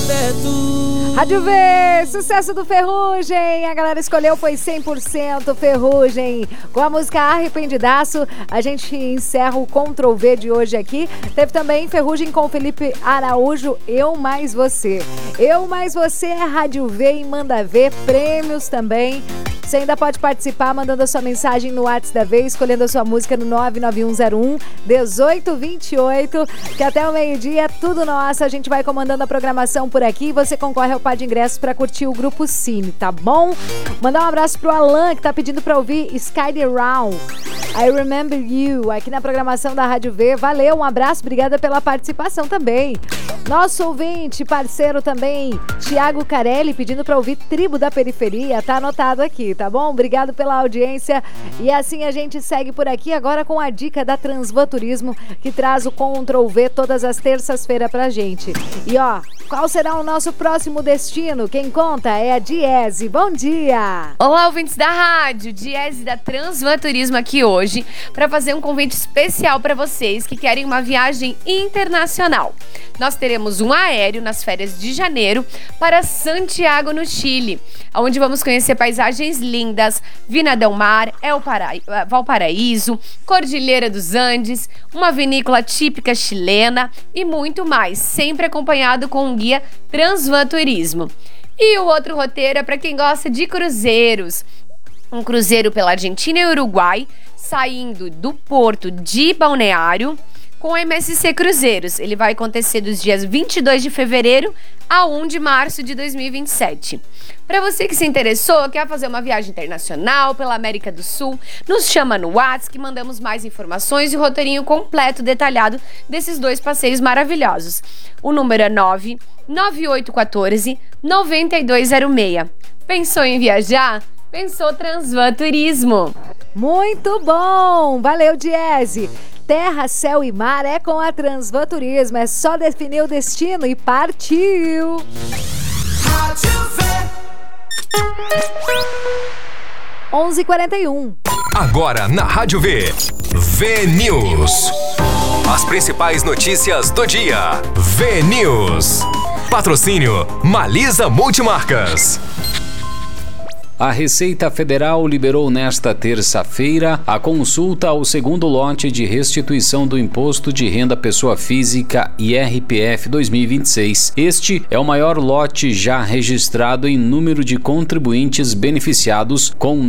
Rádio V, sucesso do Ferrugem. A galera escolheu, foi 100% Ferrugem. Com a música Arrependidaço, a gente encerra o Ctrl V de hoje aqui. Teve também Ferrugem com Felipe Araújo, Eu Mais Você. Eu Mais Você é Rádio V e Manda Ver, prêmios também. Você ainda pode participar mandando a sua mensagem no WhatsApp da V, escolhendo a sua música no 99101-1828, que até o meio-dia é tudo nosso. A gente vai comandando a programação por aqui e você concorre ao par de ingressos para curtir o Grupo Cine, tá bom? Mandar um abraço pro Alan, que tá pedindo para ouvir Sky the Round, I Remember You, aqui na programação da Rádio V. Valeu, um abraço, obrigada pela participação também. Nosso ouvinte, parceiro também, Thiago Carelli, pedindo para ouvir Tribo da Periferia, tá anotado aqui, tá bom? Obrigado pela audiência. E assim a gente segue por aqui agora com a dica da Transvan Turismo, que traz o Ctrl V todas as terças-feiras pra gente. E ó, qual será o nosso próximo destino? Quem conta é a Diese. Bom dia! Olá, ouvintes da rádio, Diese da Transvan Turismo aqui hoje para fazer um convite especial para vocês que querem uma viagem internacional. Nós teremos um aéreo nas férias de janeiro para Santiago, no Chile, onde vamos conhecer paisagens lindas, Vina del Mar, Valparaíso, Cordilheira dos Andes, uma vinícola típica chilena e muito mais, sempre acompanhado com um guia Transvan Turismo. E o outro roteiro é para quem gosta de cruzeiros. Um cruzeiro pela Argentina e Uruguai, saindo do porto de Balneário, com a MSC Cruzeiros. Ele vai acontecer dos dias 22 de fevereiro a 1 de março de 2027. Para você que se interessou, quer fazer uma viagem internacional pela América do Sul, nos chama no WhatsApp que mandamos mais informações e o roteirinho completo, detalhado desses dois passeios maravilhosos. O número é 99814-9206. Pensou em viajar? Pensou Transvan Turismo. Muito bom! Valeu, Diese! Terra, céu e mar é com a Transvan Turismo. É só definir o destino e partiu! 11h41. Agora na Rádio V, V-News. As principais notícias do dia. V-News. Patrocínio Malisa Multimarcas. A Receita Federal liberou nesta terça-feira a consulta ao segundo lote de restituição do Imposto de Renda Pessoa Física IRPF 2026. Este é o maior lote já registrado em número de contribuintes beneficiados, com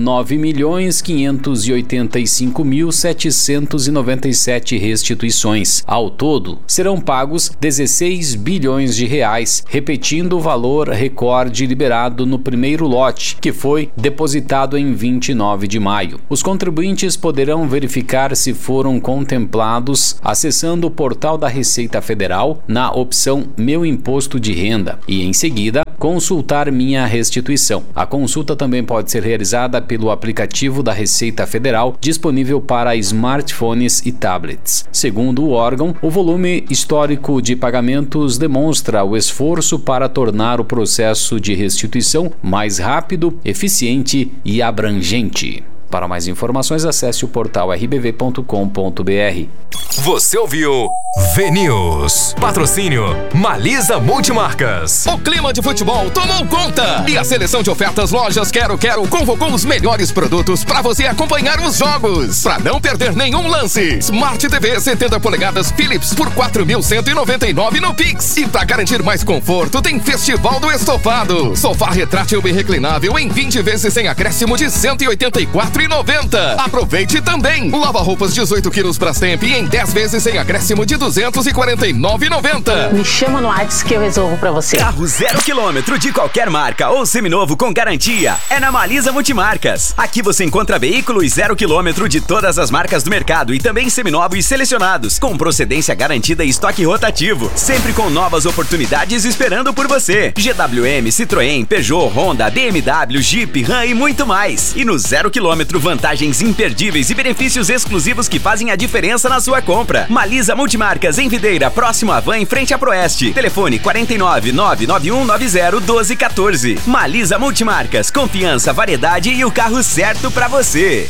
9.585.797 restituições. Ao todo, serão pagos 16 bilhões de reais, repetindo o valor recorde liberado no primeiro lote, que foi depositado em 29 de maio. Os contribuintes poderão verificar se foram contemplados acessando o portal da Receita Federal na opção Meu Imposto de Renda e, em seguida, consultar Minha Restituição. A consulta também pode ser realizada pelo aplicativo da Receita Federal, disponível para smartphones e tablets. Segundo o órgão, o volume histórico de pagamentos demonstra o esforço para tornar o processo de restituição mais rápido, eficiente e abrangente. Para mais informações, acesse o portal rbv.com.br. Você ouviu V-News. Patrocínio Malisa Multimarcas. O clima de futebol tomou conta e a seleção de ofertas Lojas Quero convocou os melhores produtos para você acompanhar os jogos. Para não perder nenhum lance, Smart TV 70 polegadas Philips por 4.199 no Pix. E para garantir mais conforto, tem Festival do Estofado. Sofá retrátil e reclinável em 20 vezes sem acréscimo de R$ 184,90. Aproveite também. Lava-roupas 18 quilos Brastemp em 10 vezes sem acréscimo de R$ 249,90. Me chama no WhatsApp que eu resolvo pra você. Carro 0 km de qualquer marca ou seminovo com garantia é na Malisa Multimarcas. Aqui você encontra veículos 0 km de todas as marcas do mercado e também seminovos selecionados, com procedência garantida e estoque rotativo, sempre com novas oportunidades esperando por você. GWM, Citroën, Peugeot, Honda, BMW, Jeep, Ram e muito mais. E no 0 km, vantagens imperdíveis e benefícios exclusivos que fazem a diferença na sua compra. Malisa Multimarcas, em Videira, próximo à Van, em frente à Proeste. Telefone 49 99190 1214. Malisa Multimarcas, confiança, variedade e o carro certo pra você.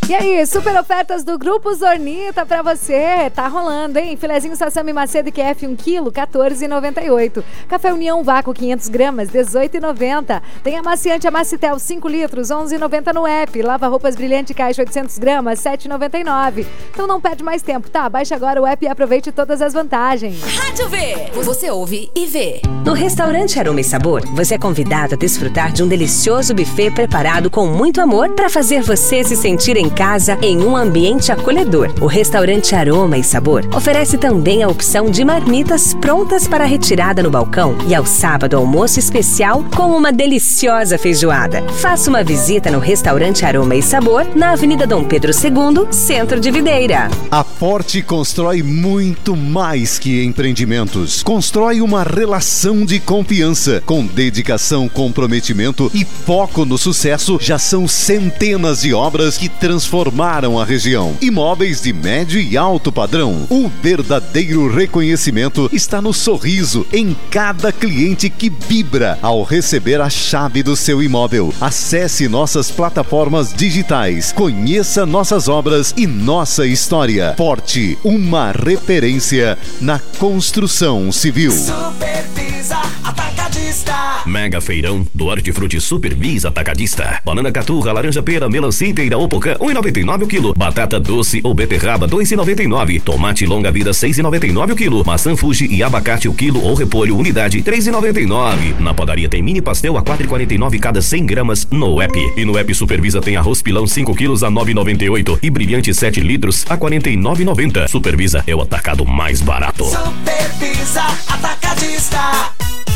E aí, super ofertas do Grupo Zornita pra você. Tá rolando, hein? Filezinho Sassami Macedo QF 1 kg, R$14,98. Café União Vácuo 500 gramas, R$18,90. Tem amaciante Amacitel 5 litros, R$11,90 no app. Lava roupas brilhante caixa 800 gramas, R$7,99. Então não perde mais tempo, tá? Baixe agora o app e aproveite todas as vantagens. Rádio V. Você ouve e vê. No restaurante Aroma e Sabor, você é convidado a desfrutar de um delicioso buffet preparado com muito amor para fazer você se sentir em casa em um ambiente acolhedor. O restaurante Aroma e Sabor oferece também a opção de marmitas prontas para retirada no balcão e ao sábado almoço especial com uma deliciosa feijoada. Faça uma visita no restaurante Aroma e Sabor na Avenida Dom Pedro II, Centro de Videira. A Forte constrói muito mais que empreendimentos. Constrói uma relação de confiança. Com dedicação, comprometimento e foco no sucesso, já são centenas de obras que transformaram a região. Imóveis de médio e alto padrão. O verdadeiro reconhecimento está no sorriso em cada cliente que vibra ao receber a chave do seu imóvel. Acesse nossas plataformas digitais, conheça nossas obras e nossa história. Forte, uma referência na construção civil. Supervisa Atacadista. Mega feirão do Hortifruti Supervisa Atacadista. Banana caturra, laranja pera, melancia inteira ou pocã, R$1,99 o quilo. Batata doce ou beterraba, R$2,99. Tomate longa vida, R$6,99 o quilo. Maçã Fuji e abacate o quilo ou repolho unidade, R$3,99. Na padaria tem mini pastel a R$4,49 cada 100 gramas no app. E no app Supervisa tem arroz pilão 5 quilos a R$9,98 e brilhante 7 litros a R$49,90. Supervisa é o atacado mais barato. Supervisa Atacadista.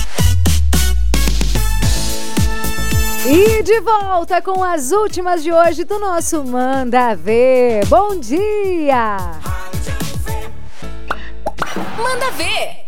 E de volta com as últimas de hoje do nosso Manda Ver. Bom dia! Manda Ver.